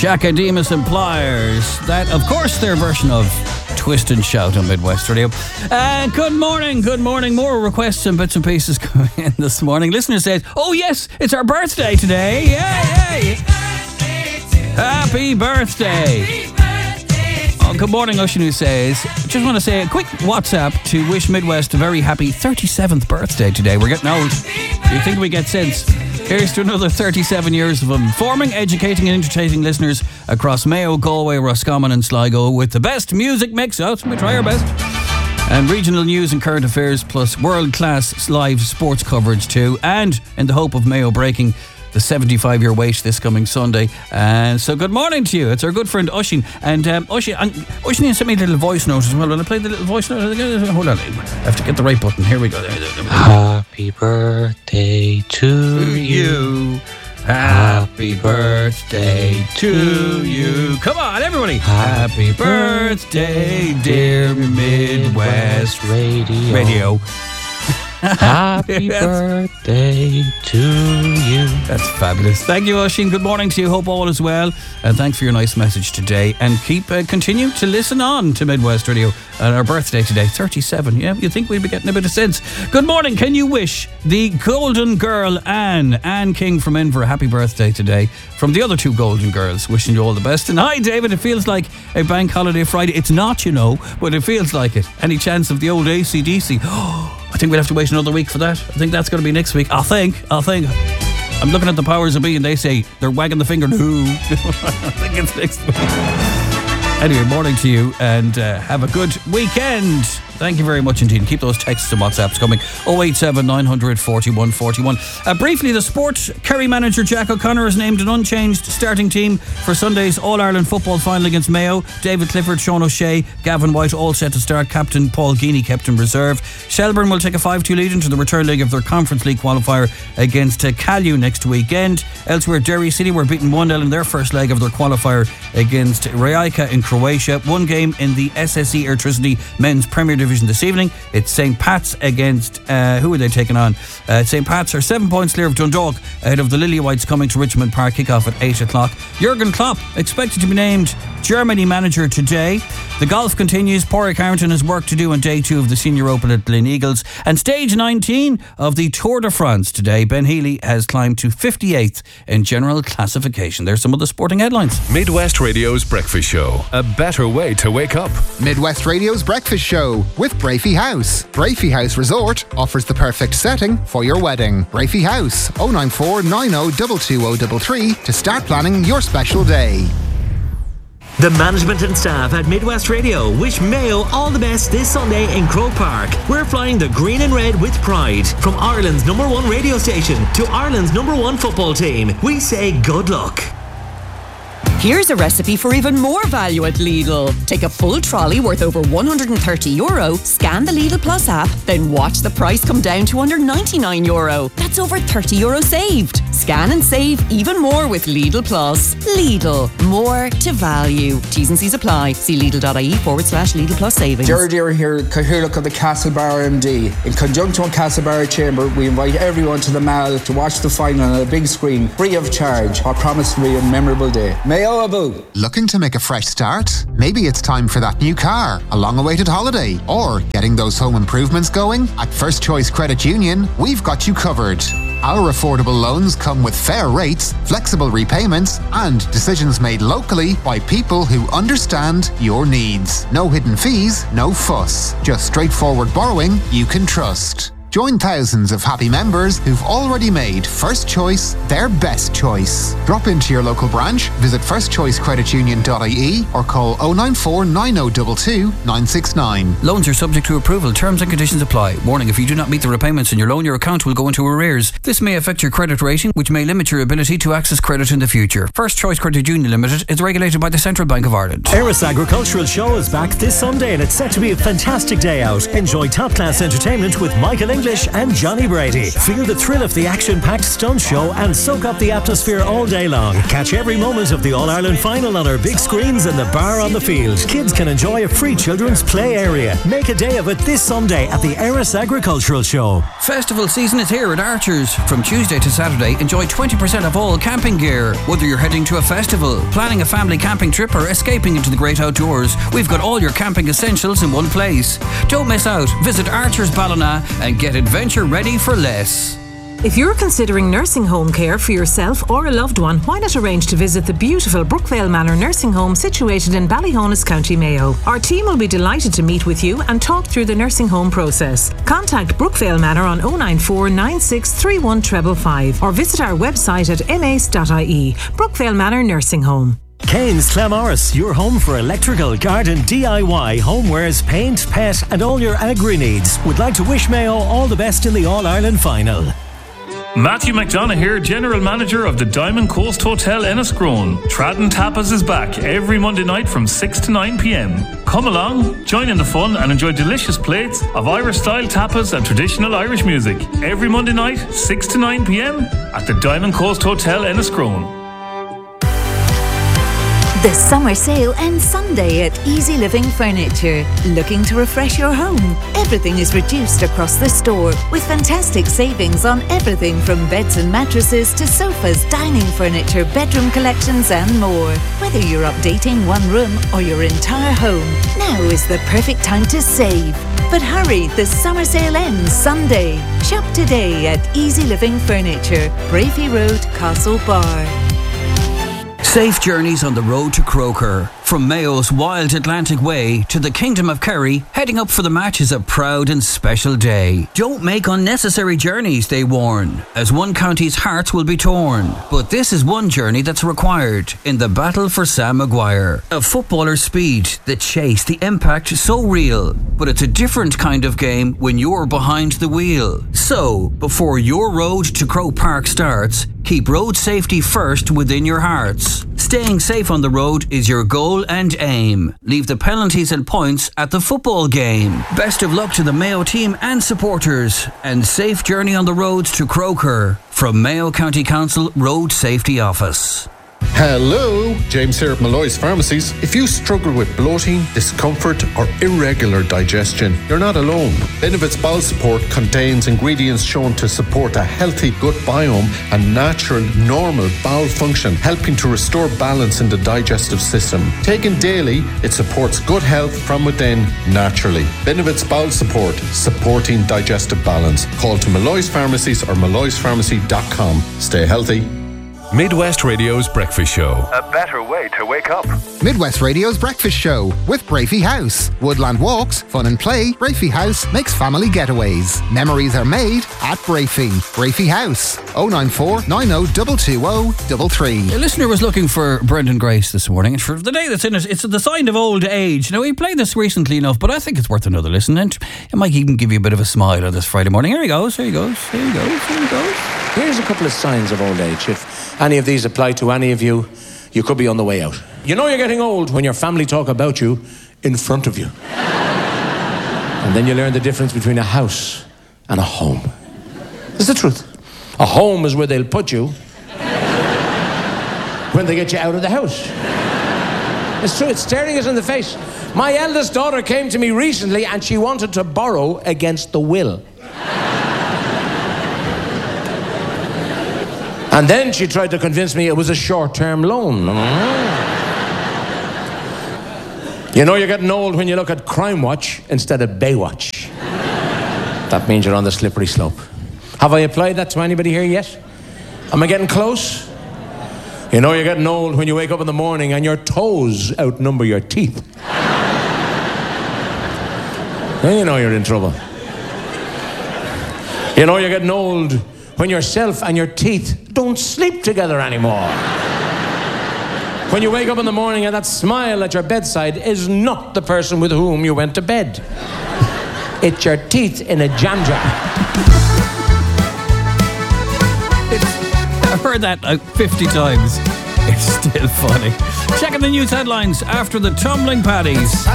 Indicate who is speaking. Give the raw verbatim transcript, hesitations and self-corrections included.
Speaker 1: Jackademus and Pliers. That, of course, their version of Twist and Shout on Midwest Radio. Uh, good morning, good morning. More requests and bits and pieces coming in this morning. Listener says, oh yes, it's our birthday today. Yay, yay. Happy birthday. Oh, good morning, Ocean, who says, just want to say a quick WhatsApp to wish Midwest a very happy thirty-seventh birthday today. We're getting old. You think we get sense? Here's to another thirty-seven years of informing, educating and entertaining listeners across Mayo, Galway, Roscommon and Sligo with the best music mix out. We try our best. And regional news and current affairs plus world-class live sports coverage too. And in the hope of Mayo breaking the seventy-five year wait this coming Sunday. And so good morning to you. It's our good friend Oisín. And um, Oisín, and Oisín sent me a little voice note as well. When I play the little voice note, hold on, I have to get the right button. Here we go.
Speaker 2: Happy birthday to you.
Speaker 1: Happy birthday to you. Come on, everybody. Happy birthday, dear Midwest
Speaker 2: Radio.
Speaker 1: Radio.
Speaker 2: Happy
Speaker 1: Yes.
Speaker 2: birthday to you.
Speaker 1: That's fabulous. Thank you, Oisín. Good morning to you. Hope all is well. And thanks for your nice message today. And keep uh, continue to listen on to Midwest Radio on our birthday today, thirty-seven. Yeah, you'd think we'd be getting a bit of sense. Good morning. Can you wish the golden girl Anne, Anne King from Inver, a happy birthday today from the other two golden girls? Wishing you all the best. And hi, David. It feels like a bank holiday Friday. It's not, you know, but it feels like it. Any chance of the old A C D C? Oh, I think we'll have to wait another week for that. I think that's going to be next week. I think. I think. I'm looking at the powers of be and they say they're wagging the finger. No. I think it's next week. Anyway, morning to you and uh, have a good weekend. Thank you very much indeed. Keep those texts and WhatsApps coming. oh eight seven nine hundred forty-one forty-one. Uh, briefly, the sport Kerry manager Jack O'Connor has named an unchanged starting team for Sunday's All-Ireland football final against Mayo. David Clifford, Sean O'Shea, Gavin White all set to start. Captain Paul Geaney kept in reserve. Shelburne will take a five two lead into the return leg of their Conference League qualifier against uh, Callew next weekend. Elsewhere, Derry City were beaten one nil in their first leg of their qualifier against Rijeka in Croatia. One game in the S S E Airtricity Men's Premier Division this evening. It's Saint Pat's against uh, who are they taking on? Uh, Saint Pat's are seven points clear of Dundalk ahead of the Lily Whites coming to Richmond Park. Kick-off at eight o'clock. Jurgen Klopp expected to be named Germany manager today. The golf continues. Pádraig Harrington has work to do on day two of the Senior Open at Glen Eagles. And stage nineteen of the Tour de France today. Ben Healy has climbed to fifty-eighth in general classification. There's some of the sporting headlines.
Speaker 3: Midwest Radio's Breakfast Show. A better way to wake up.
Speaker 4: Midwest Radio's Breakfast Show with Brafey House. Brafey House Resort offers the perfect setting for your wedding. Brafey House, oh nine four nine oh two two oh three three to start planning your special day.
Speaker 5: The management and staff at Midwest Radio wish Mayo all the best this Sunday in Croke Park. We're flying the green and red with pride. From Ireland's number one radio station to Ireland's number one football team, we say good luck.
Speaker 6: Here's a recipe for even more value at Lidl. Take a full trolley worth over one hundred thirty euro, scan the Lidl Plus app, then watch the price come down to under ninety-nine euro. That's over thirty euro saved. Scan and save even more with Lidl Plus. Lidl, more to value. T's and C's apply. See Lidl.ie forward slash Lidl Plus savings.
Speaker 7: Jared Deere here, Cathaoirleach of the Castlebar M D. In conjunction with Castlebar Chamber, we invite everyone to the Mall to watch the final on a big screen, free of charge. I promise to be a memorable day. Mayo Abu.
Speaker 4: Looking to make a fresh start? Maybe it's time for that new car, a long-awaited holiday, or getting those home improvements going? At First Choice Credit Union, we've got you covered. Our affordable loans come with fair rates, flexible repayments, and decisions made locally by people who understand your needs. No hidden fees, no fuss. Just straightforward borrowing you can trust. Join thousands of happy members who've already made First Choice their best choice. Drop into your local branch, visit first choice credit union dot I E or call oh nine four nine oh two two nine six nine.
Speaker 1: Loans are subject to approval. Terms and conditions apply. Warning, if you do not meet the repayments in your loan, your account will go into arrears. This may affect your credit rating, which may limit your ability to access credit in the future. First Choice Credit Union Limited is regulated by the Central Bank of Ireland.
Speaker 8: Eris Agricultural Show is back this Sunday and it's set to be a fantastic day out. Enjoy top-class entertainment with Michael English and Johnny Brady. Feel the thrill of the action-packed stunt show and soak up the atmosphere all day long. Catch every moment of the All-Ireland final on our big screens in the bar on the field. Kids can enjoy a free children's play area. Make a day of it this Sunday at the Eris Agricultural Show.
Speaker 1: Festival season is here at Archer's. From Tuesday to Saturday, enjoy twenty percent off all camping gear. Whether you're heading to a festival, planning a family camping trip, or escaping into the great outdoors, we've got all your camping essentials in one place. Don't miss out. Visit Archer's Ballina and get adventure ready for less.
Speaker 9: If you're considering nursing home care for yourself or a loved one, why not arrange to visit the beautiful Brookvale Manor Nursing Home situated in Ballyhonus, County Mayo. Our team will be delighted to meet with you and talk through the nursing home process. Contact Brookvale Manor on oh nine four nine six three one five five five or visit our website at m a c e dot i e. Brookvale Manor Nursing Home.
Speaker 8: Kane's Clamorris, your home for electrical, garden, D I Y, homewares, paint, pet and all your agri needs. Would like to wish Mayo all the best in the All-Ireland final.
Speaker 10: Matthew McDonough here, General Manager of the Diamond Coast Hotel Enniscrone. Tradden Tapas is back every Monday night from six to nine p.m. Come along, join in the fun and enjoy delicious plates of Irish-style tapas and traditional Irish music. Every Monday night, six to nine p.m. at the Diamond Coast Hotel Enniscrone.
Speaker 11: The summer sale ends Sunday at Easy Living Furniture. Looking to refresh your home? Everything is reduced across the store with fantastic savings on everything from beds and mattresses to sofas, dining furniture, bedroom collections and more. Whether you're updating one room or your entire home, now is the perfect time to save. But hurry, the summer sale ends Sunday. Shop today at Easy Living Furniture, Bravey Road, Castle Bar.
Speaker 1: Safe journeys on the road to Croker. From Mayo's wild Atlantic Way to the Kingdom of Kerry, heading up for the match is a proud and special day. Don't make unnecessary journeys, they warn, as one county's hearts will be torn. But this is one journey that's required in the battle for Sam Maguire. A footballer's speed, the chase, the impact, so real. But it's a different kind of game when you're behind the wheel. So, before your road to Croke Park starts, keep road safety first within your hearts. Staying safe on the road is your goal and aim. Leave the penalties and points at the football game. Best of luck to the Mayo team and supporters, and safe journey on the roads to Croker from Mayo County Council Road Safety Office.
Speaker 12: Hello, James here at Malloy's Pharmacies. If you struggle with bloating, discomfort or irregular digestion, you're not alone. Benefits Bowel Support contains ingredients shown to support a healthy gut biome and natural, normal bowel function, helping to restore balance in the digestive system. Taken daily, it supports good health from within naturally. Benefits Bowel Support, supporting digestive balance. Call to Malloy's Pharmacies or malloys pharmacy dot com. Stay healthy.
Speaker 3: Midwest Radio's Breakfast Show.
Speaker 13: A better way to wake up.
Speaker 4: Midwest Radio's Breakfast Show with Brafey House. Woodland walks, fun and play. Brafey House makes family getaways. Memories are made at Brafey. Brafey House. oh nine four nine oh two two oh three three.
Speaker 1: A listener was looking for Brendan Grace this morning. And for the day that's in it, it's the sign of old age. Now, we played this recently enough, but I think it's worth another listen. And it might even give you a bit of a smile on this Friday morning. Here he goes, here he goes, here he goes, here he goes.
Speaker 14: Here's a couple of signs of old age. If any of these apply to any of you, you could be on the way out. You know you're getting old when your family talk about you in front of you. And then you learn the difference between a house and a home. It's the truth. A home is where they'll put you when they get you out of the house. It's true, it's staring us in the face. My eldest daughter came to me recently and she wanted to borrow against the will. And then she tried to convince me it was a short-term loan. You know you're getting old when you look at Crime Watch instead of Baywatch. That means you're on the slippery slope. Have I applied that to anybody here yet? Am I getting close? You know you're getting old when you wake up in the morning and your toes outnumber your teeth. Then you know you're in trouble. You know you're getting old when yourself and your teeth don't sleep together anymore. When you wake up in the morning and that smile at your bedside is not the person with whom you went to bed. It's your teeth in a jam jar.
Speaker 1: I've heard that like fifty times. It's still funny. Checking the news headlines after the tumbling paddies.